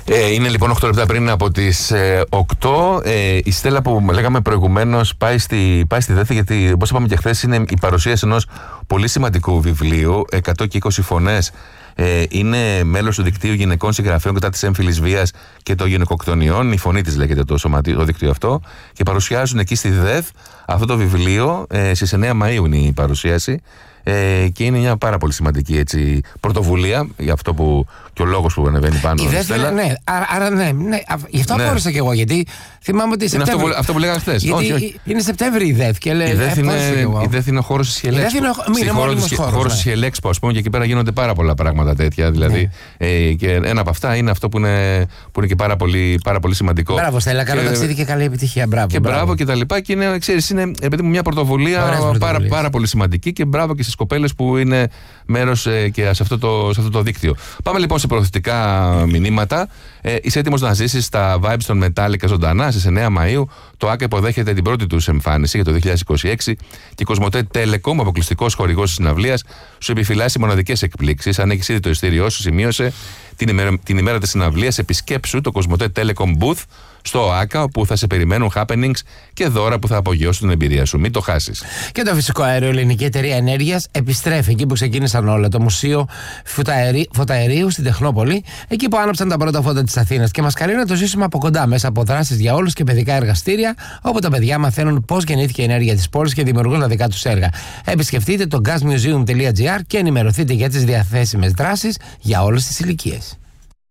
Είναι λοιπόν 8 λεπτά πριν από τις 8. Η Στέλλα που λέγαμε προηγουμένως πάει στη ΔΕΘ, γιατί όπως είπαμε και χθες είναι η παρουσίαση ενός πολύ σημαντικού βιβλίου, 100 και 20 φωνές. Είναι μέλος του δικτύου γυναικών συγγραφέων κατά της έμφυλης βίας και των γυναικοκτονιών. Η φωνή της λέγεται το δίκτυο αυτό. Και παρουσιάζουν εκεί στη ΔΕΘ αυτό το βιβλίο. Στις 9 Μαΐου είναι η παρουσίαση. Και είναι μια πάρα πολύ σημαντική πρωτοβουλία για αυτό που και ο λόγος που ανεβαίνει πάνω. Ναι, άρα ναι. Γι' αυτό απόρρισα και εγώ, γιατί θυμάμαι ότι είναι αυτό που λέγαμε χθες. Όχι. Είναι Σεπτέμβρη η ΔΕΘ και λέει. Η ΔΕΘ είναι ο χώρος της Χελέξπο. Είναι χώρος της Χελέξπο, ας πούμε, και εκεί πέρα γίνονται πάρα πολλά πράγματα τέτοια. Δηλαδή, και ένα από αυτά είναι αυτό που είναι και πάρα πολύ σημαντικό. Μπράβο, Στέλλα, καλό ταξίδι και καλή επιτυχία. Μπράβο και τα λοιπά. Και είναι, ξέρεις, είναι επειδή μια πρωτοβουλία πάρα πολύ σημαντική, και μπράβο και στις κοπέλες που είναι μέρος και σε αυτό το δίκτυο. Πάμε λοιπόν σε προωθητικά μηνύματα. Είσαι έτοιμος να ζήσεις τα vibes των Metallica ζωντανά? Στις 9 Μαΐου το ΆΚΑ υποδέχεται την πρώτη τους εμφάνιση για το 2026 και η Κοσμοτέ Telecom, αποκλειστικός χορηγός της συναυλίας, σου επιφυλάσσει μοναδικές εκπλήξεις. Αν έχεις ήδη το ειστήριό σου, σημείωσε την ημέρα της συναυλίας, επισκέψου το Κοσμοτέ Telecom Booth στο ΟΑΚΑ, όπου θα σε περιμένουν happenings και δώρα που θα απογειώσουν την εμπειρία σου. Μην το χάσεις. Και το φυσικό αέριο Ελληνική Εταιρεία Ενέργειας επιστρέφει εκεί που ξεκίνησαν όλα. Το Μουσείο Φωταερίου στην Τεχνόπολη, εκεί που άναψαν τα πρώτα φώτα της Αθήνας. Και μας καλεί να το ζήσουμε από κοντά μέσα από δράσεις για όλους και παιδικά εργαστήρια, όπου τα παιδιά μαθαίνουν πώς γεννήθηκε η ενέργεια της πόλης και δημιουργούν τα δικά τους έργα. Επισκεφτείτε το gasmuseum.gr και ενημερωθείτε για τις διαθέσιμες δράσεις για όλες τις ηλικίες.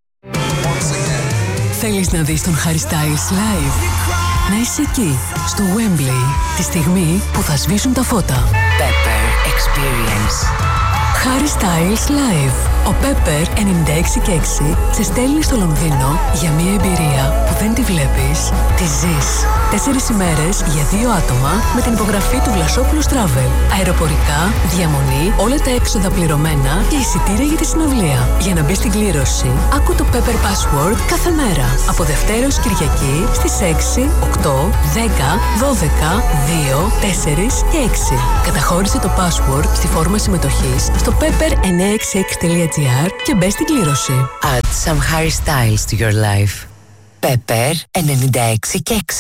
Θέλεις να δεις τον Harry Styles live? Να είσαι εκεί, στο Wembley, τη στιγμή που θα σβήσουν τα φώτα. Pepper Experience. Harry Styles live. Ο Pepper 96,6 σε στέλνει στο Λονδίνο για μια εμπειρία που δεν τη βλέπεις, τη ζεις. 4 ημέρες για 2 άτομα με την υπογραφή του Βλασόπουλος Travel. Αεροπορικά, διαμονή, όλα τα έξοδα πληρωμένα και εισιτήρια για τη συναυλία. Για να μπει στην κλήρωση, άκου το Pepper Password κάθε μέρα. Από Δευτέρα ως Κυριακή στις 6, 8, 10, 12, 2, 4 και 6. Καταχώρησε το password στη φόρμα συμμετοχής στο pepper966.gr και μπες στην κλήρωση. Add some Harry Styles to your life. Pepper 96,6.